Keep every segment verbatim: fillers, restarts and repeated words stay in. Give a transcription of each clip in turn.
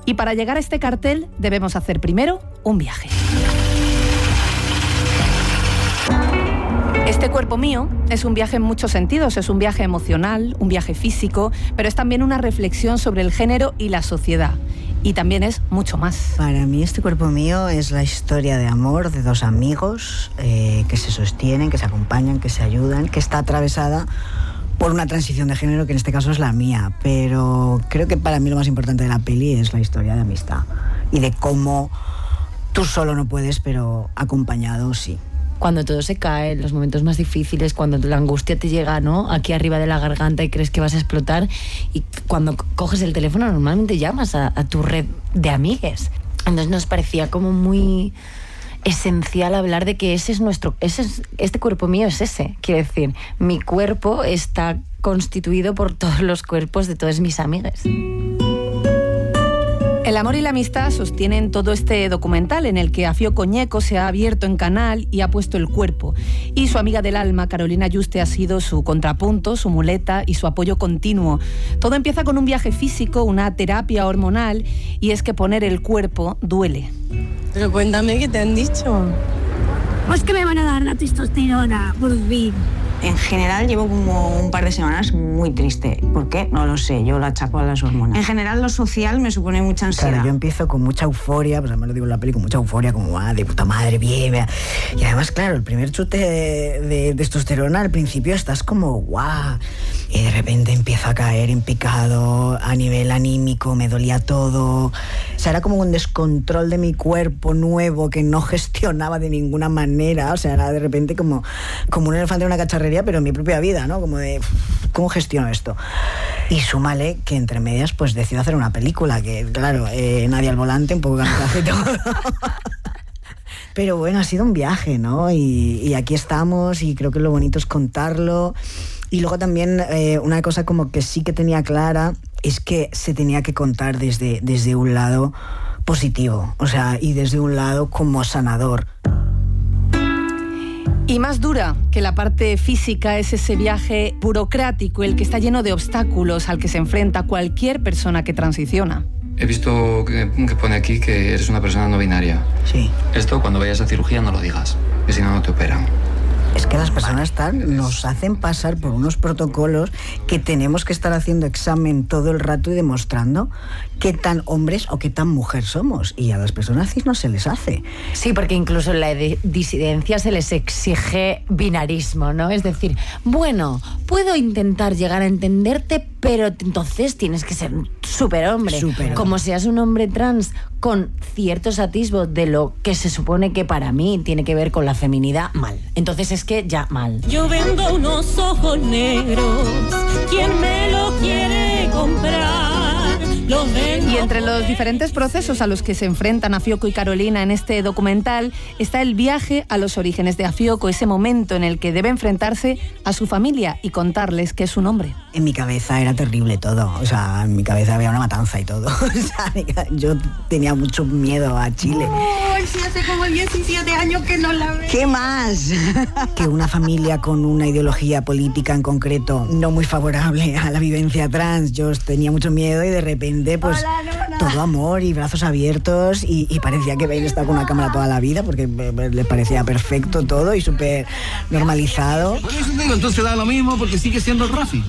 Y para llegar a este cartel debemos hacer primero un viaje. Este cuerpo mío es un viaje en muchos sentidos, es un viaje emocional, un viaje físico, pero es también una reflexión sobre el género y la sociedad. Y también es mucho más. Para mí este cuerpo mío es la historia de amor de dos amigos eh, que se sostienen, que se acompañan, que se ayudan, que está atravesada por una transición de género que en este caso es la mía. Pero creo que para mí lo más importante de la peli es la historia de amistad y de cómo tú solo no puedes, pero acompañado sí. Cuando todo se cae, en los momentos más difíciles, cuando la angustia te llega, ¿no?, aquí arriba de la garganta y crees que vas a explotar, y cuando coges el teléfono normalmente llamas a, a tu red de amigues. Entonces nos parecía como muy esencial hablar de que ese es nuestro, ese es, este cuerpo mío es ese. Quiero decir, mi cuerpo está constituido por todos los cuerpos de todas mis amigues. El amor y la amistad sostienen todo este documental en el que Afió Coñeco se ha abierto en canal y ha puesto el cuerpo. Y su amiga del alma, Carolina Yuste, ha sido su contrapunto, su muleta y su apoyo continuo. Todo empieza con un viaje físico, una terapia hormonal, y es que poner el cuerpo duele. Pero cuéntame qué te han dicho. Pues que me van a dar la testosterona, por fin. En general llevo como un par de semanas muy triste. ¿Por qué? No lo sé, yo lo achaco a las hormonas. En general lo social me supone mucha ansiedad. Claro, yo empiezo con mucha euforia, pues además lo digo en la peli, con mucha euforia, como, ah, de puta madre, bien, bien. Y además, claro, el primer chute de, de testosterona, al principio estás como, guau. Y de repente empiezo a caer en picado, a nivel anímico, me dolía todo. O sea, era como un descontrol de mi cuerpo nuevo que no gestionaba de ninguna manera. O sea, era de repente como, como un elefante en una cacharrería, pero en mi propia vida, ¿no? Como de, ¿cómo gestiono esto? Y súmale que entre medias pues decido hacer una película, que claro, eh, nadie al volante, un poco kamikaze y todo. Pero bueno, ha sido un viaje, ¿no? Y, y aquí estamos, y creo que lo bonito es contarlo. Y luego también eh, una cosa como que sí que tenía clara es que se tenía que contar desde, desde un lado positivo, o sea, y desde un lado como sanador. Y más dura que la parte física es ese viaje burocrático, el que está lleno de obstáculos al que se enfrenta cualquier persona que transiciona. He visto que, que pone aquí que eres una persona no binaria. Sí. Esto cuando vayas a cirugía no lo digas, que si no, no te operan. Es que las personas tan, nos hacen pasar por unos protocolos que tenemos que estar haciendo examen todo el rato y demostrando qué tan hombres o qué tan mujer somos. Y a las personas cis no se les hace. Sí, porque incluso en la disidencia se les exige binarismo, ¿no? Es decir, bueno, puedo intentar llegar a entenderte, pero entonces tienes que ser superhombre. Super. Como seas un hombre trans con ciertos atisbos de lo que se supone que para mí tiene que ver con la feminidad, mal. Entonces es que ya mal. Yo vendo unos ojos negros, ¿quién me lo quiere comprar? Y entre los diferentes procesos a los que se enfrentan Afioco y Carolina en este documental está el viaje a los orígenes de Afioco, ese momento en el que debe enfrentarse a su familia y contarles que es un hombre. En mi cabeza era terrible todo, o sea, en mi cabeza había una matanza y todo. O sea, yo tenía mucho miedo a Chile. ¡Ay, sí, hace como diecisiete años que no la veo! ¿Qué más? Que una familia con una ideología política en concreto no muy favorable a la vivencia trans, yo tenía mucho miedo y de repente pues Hola, todo amor y brazos abiertos y, y parecía que Bale estaba con una cámara toda la vida porque le parecía perfecto todo y súper normalizado. Por eso digo, entonces da lo mismo porque sigue siendo el Rafi.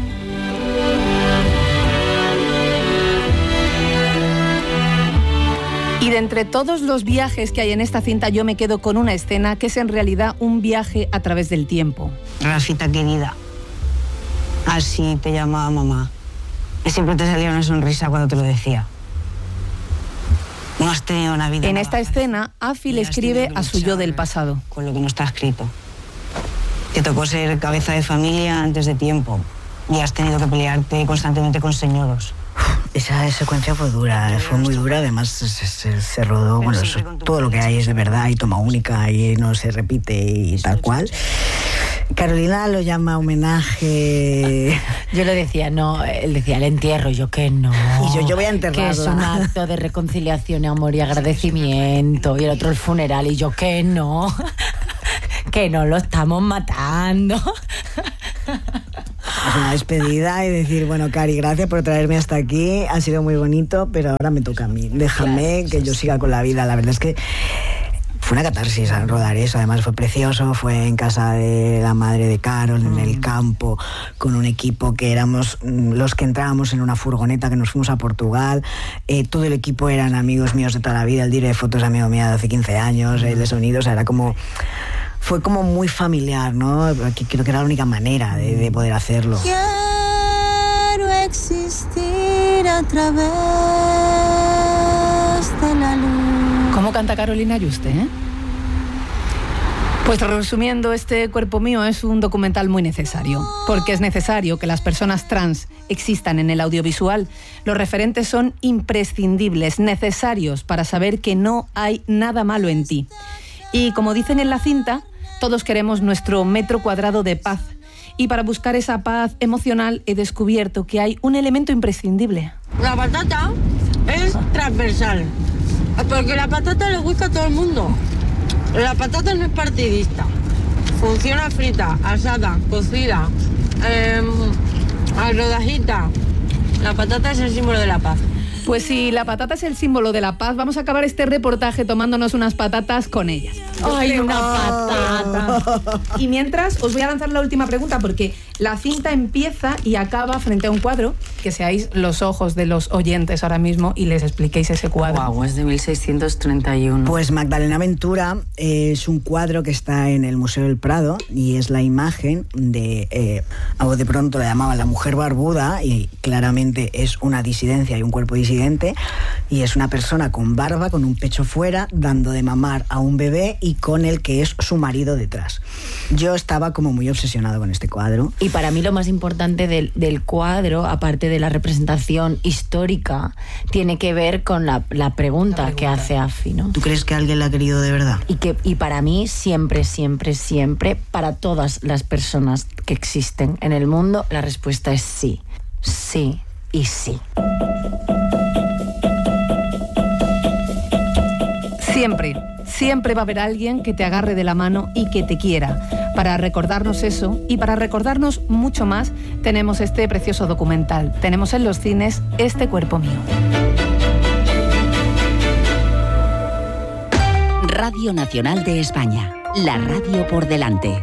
Y de entre todos los viajes que hay en esta cinta, yo me quedo con una escena que es en realidad un viaje a través del tiempo. Rafita querida, así te llamaba mamá. Y siempre te salía una sonrisa cuando te lo decía. No has tenido una vida. En esta escena, Afi le escribe a su yo del pasado. Con lo que no está escrito. Te tocó ser cabeza de familia antes de tiempo. Y has tenido que pelearte constantemente con señoros. Esa secuencia fue dura, fue muy dura, además se, se, se rodó, bueno, eso, todo lo que hay es de verdad y toma única y no se repite y tal cual. Carolina lo llama homenaje. Yo le decía, no, él decía el entierro, yo que no. Y yo, yo voy a enterrarla. Que es un acto de reconciliación, amor y agradecimiento. Y el otro el funeral, y yo que no. Que no lo estamos matando. Es una despedida y decir, bueno, Cari, gracias por traerme hasta aquí, ha sido muy bonito, pero ahora me toca a mí. Déjame claro, que yo siga con la vida. La verdad es que fue una catarsis al rodar eso, además fue precioso, fue en casa de la madre de Carol, en el campo, con un equipo que éramos los que entrábamos en una furgoneta que nos fuimos a Portugal, eh, todo el equipo eran amigos míos de toda la vida, el director de fotos amigo mío de hace quince años, el de sonido, o sea, era como... Fue como muy familiar, ¿no? Aquí creo que era la única manera de, de poder hacerlo. Quiero existir a través de la luz. ¿Cómo canta Carolina Yuste, eh? Pues resumiendo, este Cuerpo Mío es un documental muy necesario, porque es necesario que las personas trans existan en el audiovisual. Los referentes son imprescindibles, necesarios para saber que no hay nada malo en ti. Y como dicen en la cinta, todos queremos nuestro metro cuadrado de paz. Y para buscar esa paz emocional he descubierto que hay un elemento imprescindible. La patata es transversal, porque la patata le gusta a todo el mundo. La patata no es partidista. Funciona frita, asada, cocida, eh, a rodajita. La patata es el símbolo de la paz. Pues si la patata es el símbolo de la paz, vamos a acabar este reportaje tomándonos unas patatas con ellas. ¡Ay, una patata! Y mientras, os voy a lanzar la última pregunta, porque la cinta empieza y acaba frente a un cuadro, que seáis los ojos de los oyentes ahora mismo y les expliquéis ese cuadro. Guau, es de mil seiscientos treinta y uno. Pues Magdalena Ventura es un cuadro que está en el Museo del Prado y es la imagen de, eh, a voz de pronto la llamaban la mujer barbuda, y claramente es una disidencia y un cuerpo disidente, y es una persona con barba, con un pecho fuera, dando de mamar a un bebé y con el que es su marido detrás. Yo estaba como muy obsesionado con este cuadro. Y para mí lo más importante del, del cuadro, aparte de la representación histórica, tiene que ver con la, la, pregunta, la pregunta que hace Afi, ¿no? ¿Tú crees que alguien la ha querido de verdad? Y, que, y para mí siempre, siempre, siempre, para todas las personas que existen en el mundo, la respuesta es sí. Sí y sí. Siempre, siempre va a haber alguien que te agarre de la mano y que te quiera. Para recordarnos eso y para recordarnos mucho más, tenemos este precioso documental. Tenemos en los cines Este Cuerpo Mío. Radio Nacional de España. La radio por delante.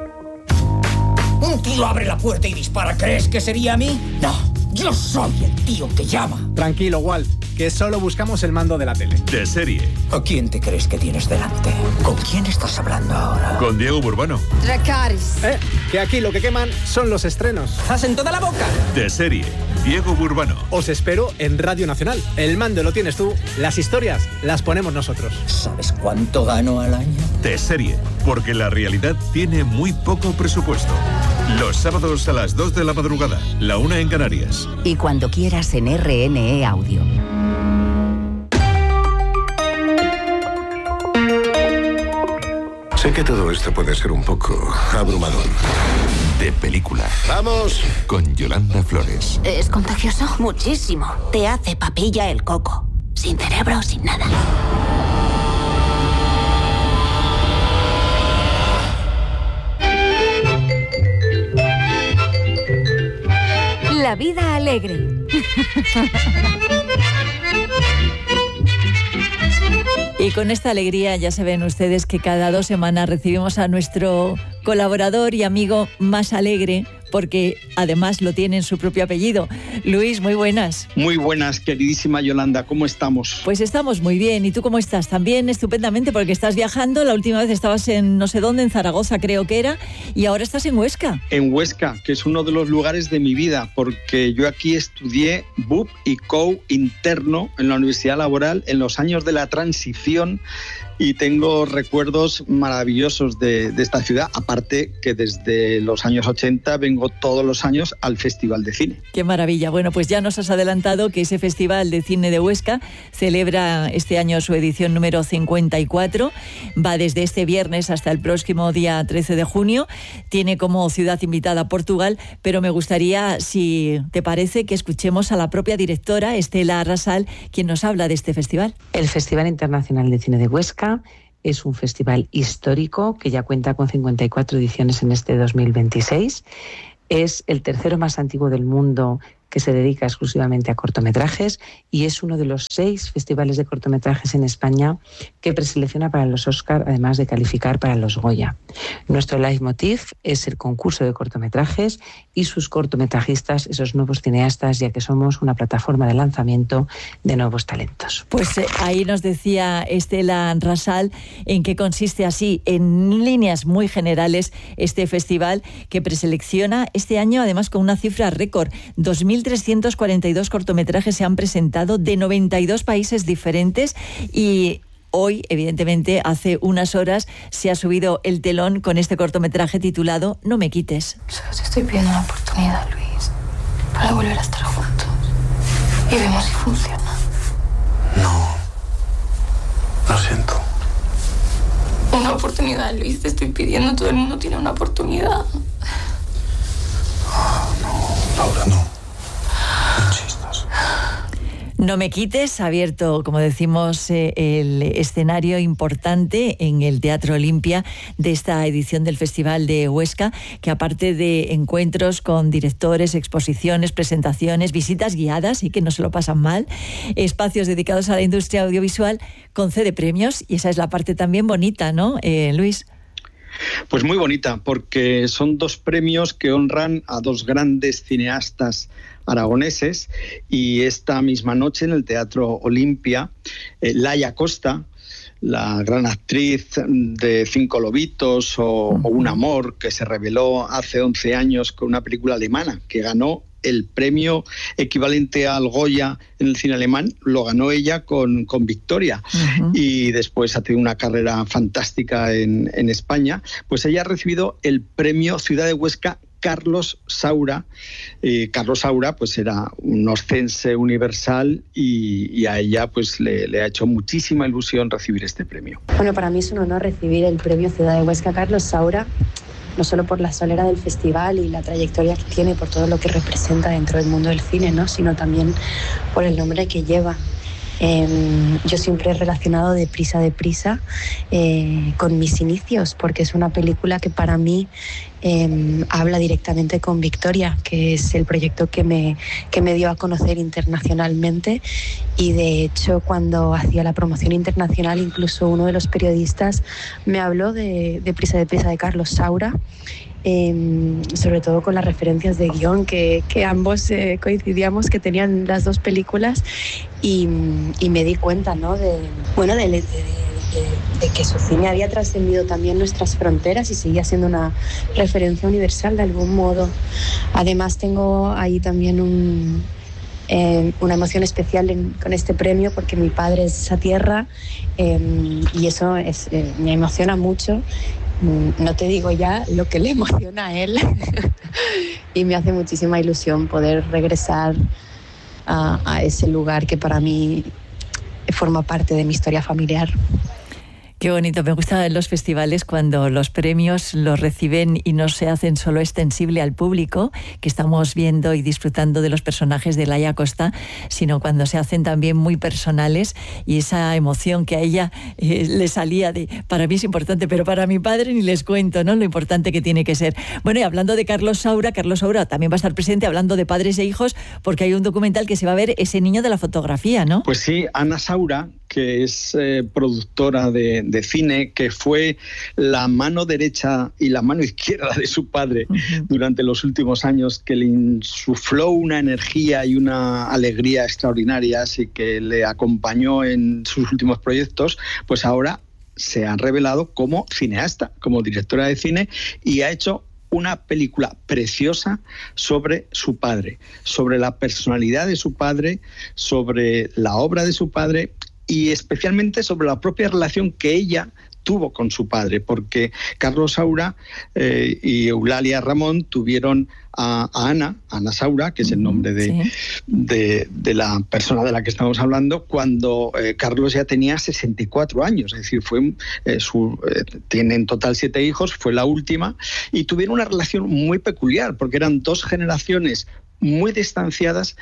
Un tío abre la puerta y dispara. ¿Crees que sería a mí? No, yo soy el tío que llama. Tranquilo, Walt, que solo buscamos el mando de la tele. De serie. ¿A quién te crees que tienes delante? ¿Con quién estás hablando ahora? Con Diego Burbano. Dracarys. Eh, que aquí lo que queman son los estrenos. ¡Hacen toda la boca! De serie. Diego Burbano. Os espero en Radio Nacional. El mando lo tienes tú, las historias las ponemos nosotros. ¿Sabes cuánto gano al año? De serie. Porque la realidad tiene muy poco presupuesto. Los sábados a las dos de la madrugada, la una en Canarias. Y cuando quieras en R N E Audio. Sé que todo esto puede ser un poco abrumador. De película. ¡Vamos! Con Yolanda Flores. ¿Es contagioso? Muchísimo. Te hace papilla el coco. Sin cerebro, sin nada. La vida alegre. Y con esta alegría ya saben ustedes que cada dos semanas recibimos a nuestro colaborador y amigo más alegre, porque además lo tiene en su propio apellido. Luis, muy buenas. Muy buenas, queridísima Yolanda, ¿cómo estamos? Pues estamos muy bien. ¿Y tú cómo estás? También estupendamente, porque estás viajando. La última vez estabas en no sé dónde, en Zaragoza creo que era, y ahora estás en Huesca. En Huesca, que es uno de los lugares de mi vida, porque yo aquí estudié B U P y C O U interno en la Universidad Laboral en los años de la transición, y tengo recuerdos maravillosos de, de esta ciudad, aparte que desde los años ochenta vengo todos los años al Festival de Cine. Qué maravilla. Bueno, pues ya nos has adelantado que ese Festival de Cine de Huesca celebra este año su edición número cincuenta y cuatro. Va desde este viernes hasta el próximo día trece de junio. Tiene como ciudad invitada Portugal, pero me gustaría, si te parece, que escuchemos a la propia directora, Estela Arrasal, quien nos habla de este festival. El Festival Internacional de Cine de Huesca es un festival histórico que ya cuenta con cincuenta y cuatro ediciones en este dos mil veintiséis. Es el tercero más antiguo del mundo que se dedica exclusivamente a cortometrajes y es uno de los seis festivales de cortometrajes en España que preselecciona para los Oscar, además de calificar para los Goya. Nuestro leitmotiv es el concurso de cortometrajes y sus cortometrajistas, esos nuevos cineastas, ya que somos una plataforma de lanzamiento de nuevos talentos. Pues eh, ahí nos decía Estela Rasal en qué consiste así, en líneas muy generales, este festival que preselecciona este año, además con una cifra récord, dos mil trescientos cuarenta y dos cortometrajes se han presentado de noventa y dos países diferentes y hoy, evidentemente, hace unas horas se ha subido el telón con este cortometraje titulado No me quites. Solo te estoy pidiendo una oportunidad, Luis, para volver a estar juntos y vemos si funciona. No, lo siento. Una oportunidad, Luis, te estoy pidiendo, todo el mundo tiene una oportunidad. Oh, no, Laura, no. No me quites, ha abierto, como decimos, eh, el escenario importante en el Teatro Olimpia de esta edición del Festival de Huesca, que aparte de encuentros con directores, exposiciones, presentaciones, visitas guiadas y que no se lo pasan mal, espacios dedicados a la industria audiovisual, concede premios y esa es la parte también bonita, ¿no, eh, Luis? Pues muy bonita, porque son dos premios que honran a dos grandes cineastas aragoneses y esta misma noche en el Teatro Olimpia, eh, Laia Costa, la gran actriz de Cinco Lobitos o, o Un Amor, que se reveló hace once años con una película alemana que ganó el premio equivalente al Goya en el cine alemán, lo ganó ella con, con Victoria. Uh-huh. Y después ha tenido una carrera fantástica en, en España. Pues ella ha recibido el premio Ciudad de Huesca Carlos Saura. Eh, Carlos Saura pues era un oscense universal y, y a ella pues le, le ha hecho muchísima ilusión recibir este premio. Bueno, para mí es un honor recibir el premio Ciudad de Huesca Carlos Saura, no solo por la solera del festival y la trayectoria que tiene, por todo lo que representa dentro del mundo del cine, ¿no?, sino también por el nombre que lleva. Eh, yo siempre he relacionado Deprisa, Deprisa eh, con mis inicios, porque es una película que para mí eh, habla directamente con Victoria, que es el proyecto que me, que me dio a conocer internacionalmente. Y de hecho, cuando hacía la promoción internacional, incluso uno de los periodistas me habló de Deprisa, Deprisa de Carlos Saura. Eh, sobre todo con las referencias de guión que, que ambos eh, coincidíamos que tenían las dos películas y, y me di cuenta, ¿no?, de, bueno, de, de, de, de que su cine había trascendido también nuestras fronteras y seguía siendo una referencia universal de algún modo. Además tengo ahí también un, eh, una emoción especial en, con este premio porque mi padre es de esa tierra eh, y eso es, eh, me emociona mucho. No te digo ya lo que le emociona a él y me hace muchísima ilusión poder regresar a, a ese lugar que para mí forma parte de mi historia familiar. Qué bonito, me gustan los festivales cuando los premios los reciben y no se hacen solo extensible al público, que estamos viendo y disfrutando de los personajes de Laia Costa, sino cuando se hacen también muy personales y esa emoción que a ella eh, le salía de, para mí es importante, pero para mi padre ni les cuento, ¿no?, lo importante que tiene que ser. Bueno, y hablando de Carlos Saura, Carlos Saura también va a estar presente hablando de padres e hijos, porque hay un documental que se va a ver, Ese niño de la fotografía, ¿no? Pues sí, Ana Saura, que es eh, productora de, de cine, que fue la mano derecha y la mano izquierda de su padre uh-huh. durante los últimos años, que le insufló una energía y una alegría extraordinarias y que le acompañó en sus últimos proyectos, pues ahora se ha revelado como cineasta, como directora de cine y ha hecho una película preciosa sobre su padre, sobre la personalidad de su padre, sobre la obra de su padre y especialmente sobre la propia relación que ella tuvo con su padre, porque Carlos Saura eh, y Eulalia Ramón tuvieron a, a Ana, Ana Saura, que es el nombre de, sí. de, de la persona de la que estamos hablando, cuando eh, Carlos ya tenía sesenta y cuatro años, es decir, fue eh, su, eh, tiene en total siete hijos, fue la última, y tuvieron una relación muy peculiar, porque eran dos generaciones muy distanciadas,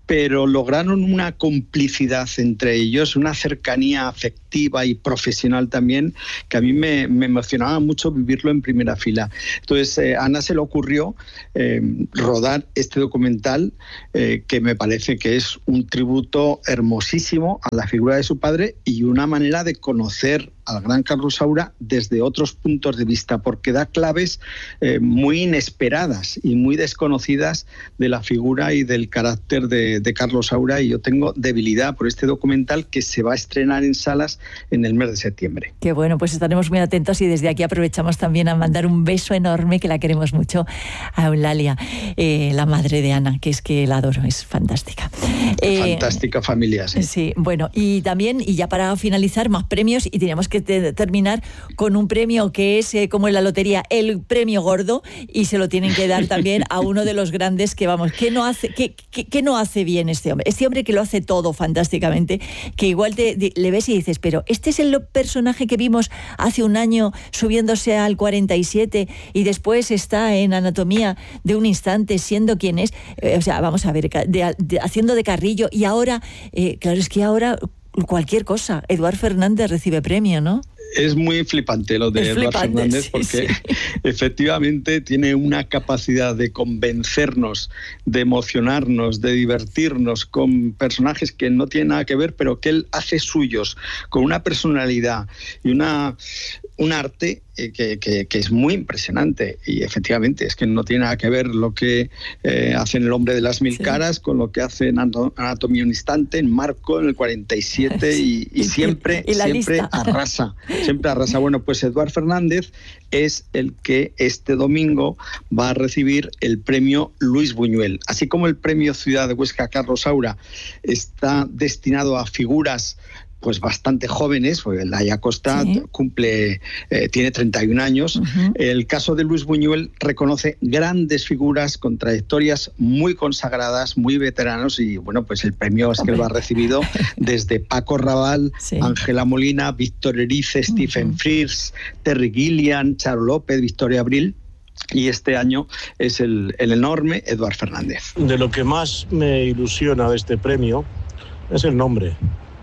pero lograron una complicidad entre ellos, una cercanía afectiva y profesional también, que a mí me, me emocionaba mucho vivirlo en primera fila. Entonces, eh, a Ana se le ocurrió eh, rodar este documental, eh, que me parece que es un tributo hermosísimo a la figura de su padre y una manera de conocer al gran Carlos Saura desde otros puntos de vista, porque da claves eh, muy inesperadas y muy desconocidas de la figura y del carácter de, de Carlos Saura, y yo tengo debilidad por este documental que se va a estrenar en salas en el mes de septiembre. Qué bueno, pues estaremos muy atentos y desde aquí aprovechamos también a mandar un beso enorme, que la queremos mucho, a Eulalia, eh, la madre de Ana, que es que la adoro, es fantástica. Eh, fantástica familia, sí. Sí, bueno, y también, y ya para finalizar, más premios, y teníamos que te, terminar con un premio que es, eh, como en la lotería, el premio gordo, y se lo tienen que dar también a uno de los grandes que, vamos, que no hace, que, que, que no hace bien este hombre. Este hombre que lo hace todo fantásticamente, que igual te, te, le ves y dices, pero este es el personaje que vimos hace un año subiéndose al cuarenta y siete y después está en Anatomía de un instante siendo quien es, eh, o sea, vamos a ver, de, de, haciendo de Carrillo, y ahora, eh, claro, es que ahora cualquier cosa, Eduard Fernández recibe premio, ¿no? Es muy flipante lo de Eduard Fernández, sí, porque sí. efectivamente tiene una capacidad de convencernos, de emocionarnos, de divertirnos con personajes que no tienen nada que ver, pero que él hace suyos, con una personalidad y una, un arte que, que, que es muy impresionante. Y efectivamente es que no tiene nada que ver lo que eh, hace en El hombre de las mil sí. caras con lo que hace en Anatomía de un instante, en Marco, en el cuarenta y siete, sí. y, y siempre, y siempre arrasa. Siempre arrasa. Bueno, pues Eduard Fernández es el que este domingo va a recibir el premio Luis Buñuel. Así como el premio Ciudad de Huesca Carlos Saura está destinado a figuras pues bastante jóvenes, porque Laia Costa sí. cumple, eh, tiene treinta y un años. Uh-huh. El caso de Luis Buñuel reconoce grandes figuras con trayectorias muy consagradas, muy veteranos, y bueno, pues el premio es que lo ha recibido desde Paco Raval, sí. Ángela Molina, Víctor Erice, uh-huh. Stephen Frears, Terry Gilliam, Charo López, Victoria Abril. Y este año es el, el enorme Eduard Fernández. De lo que más me ilusiona de este premio es el nombre,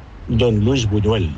Don Luis Buñuel.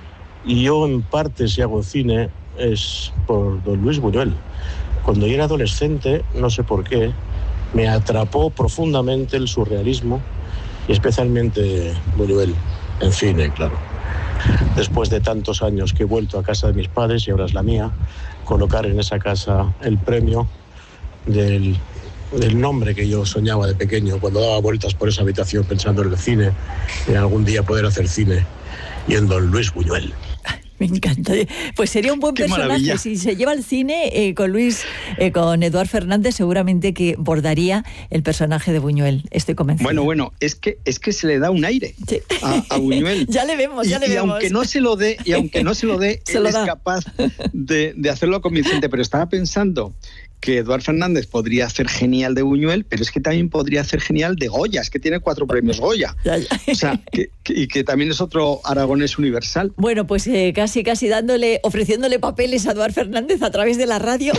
Y yo en parte, si hago cine, es por Don Luis Buñuel. Cuando yo era adolescente, no sé por qué, me atrapó profundamente el surrealismo, y especialmente Buñuel, en cine, claro. Después de tantos años que he vuelto a casa de mis padres, y ahora es la mía, colocar en esa casa el premio del, del nombre que yo soñaba de pequeño, cuando daba vueltas por esa habitación pensando en el cine, en algún día poder hacer cine, y en Don Luis Buñuel. Me encanta. Pues sería un buen Qué personaje. Maravilla. Si se lleva al cine eh, con Luis, eh, con Eduard Fernández, seguramente que bordaría el personaje de Buñuel. Estoy convencida. Bueno, bueno, es que es que se le da un aire sí. a, a Buñuel. ya le vemos, ya y, le y vemos. Aunque no se lo dé, y aunque no se lo dé, se él lo es capaz de, de hacerlo convincente. Pero estaba pensando que Eduard Fernández podría hacer genial de Buñuel, pero es que también podría hacer genial de Goya, es que tiene cuatro premios Goya. Ya, ya. O sea, que, que, y que también es otro aragonés universal. Bueno, pues eh, casi, casi dándole, ofreciéndole papeles a Eduard Fernández a través de la radio.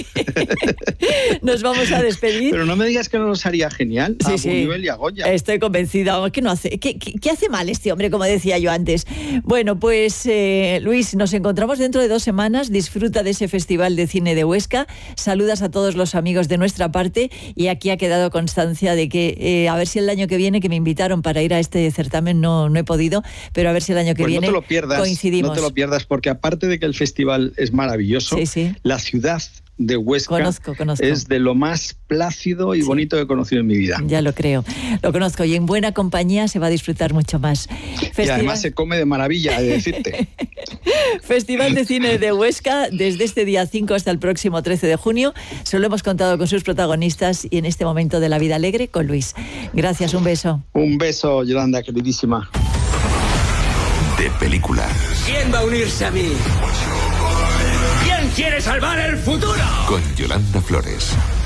Nos vamos a despedir. Pero no me digas que no nos haría genial a sí, Buñuel sí. y a Goya. Estoy convencida. ¿Qué, no hace? ¿Qué, qué, ¿Qué hace mal este hombre, como decía yo antes? Bueno, pues eh, Luis, nos encontramos dentro de dos semanas. Disfruta de ese Festival de Cine de Huesca. Saluda a todos los amigos de nuestra parte, y aquí ha quedado constancia de que eh, a ver si el año que viene, que me invitaron para ir a este certamen, no, no he podido, pero a ver si el año que pues viene no te lo pierdas, coincidimos. No te lo pierdas, porque aparte de que el festival es maravilloso, sí, sí. la ciudad de Huesca conozco, conozco. es de lo más plácido y sí. bonito que he conocido en mi vida. Ya lo creo, lo conozco, y en buena compañía se va a disfrutar mucho más. Festival... Y además se come de maravilla, he de decirte. Festival de Cine de Huesca, desde este día cinco hasta el próximo trece de junio. Se lo hemos contado con sus protagonistas, y en este momento de la vida alegre con Luis. Gracias, un beso. Un beso, Yolanda, queridísima. De película. ¿Quién va a unirse a mí? ¿Quién quiere salvar el futuro? Con Yolanda Flores.